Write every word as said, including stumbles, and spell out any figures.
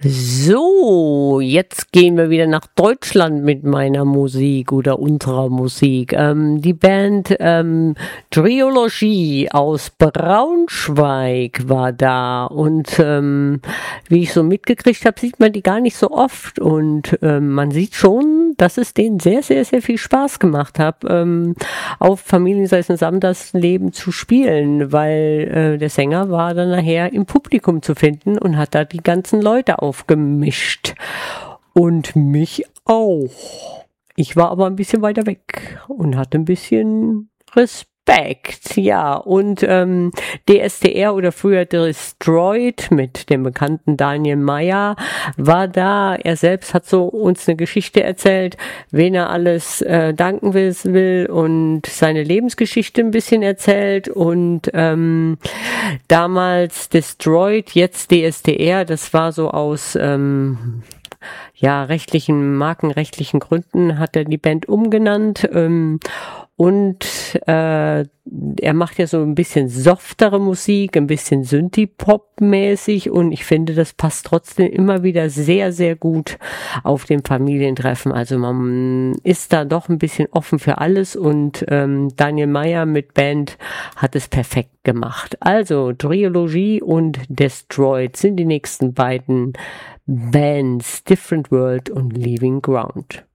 So, jetzt gehen wir wieder nach Deutschland mit meiner Musik oder unserer Musik. Ähm, die Band ähm, Triologie aus Braunschweig war da und ähm, wie ich so mitgekriegt habe, sieht man die gar nicht so oft und ähm, man sieht schon, dass es denen sehr, sehr, sehr viel Spaß gemacht hat, ähm, auf Familienseiten Samstagsleben zu spielen, weil äh, der Sänger war dann nachher im Publikum zu finden und hat da die ganzen Leute aufgemischt. Und mich auch. Ich war aber ein bisschen weiter weg und hatte ein bisschen Respekt. Ja, und ähm, D S T R oder früher Destroyed mit dem bekannten Daniel Meyer war da. Er selbst hat so uns eine Geschichte erzählt, wen er alles äh, danken will, will und seine Lebensgeschichte ein bisschen erzählt. Und ähm, damals Destroyed, jetzt D S T R, das war so aus ähm, ja rechtlichen, markenrechtlichen Gründen hat er die Band umgenannt. Ähm, Und äh, er macht ja so ein bisschen softere Musik, ein bisschen Synthie-Pop-mäßig und ich finde, das passt trotzdem immer wieder sehr, sehr gut auf den Familientreffen. Also man ist da doch ein bisschen offen für alles und ähm, Daniel Meyer mit Band hat es perfekt gemacht. Also Triologie und Destroyed sind die nächsten beiden Bands, Different World und Leaving Ground.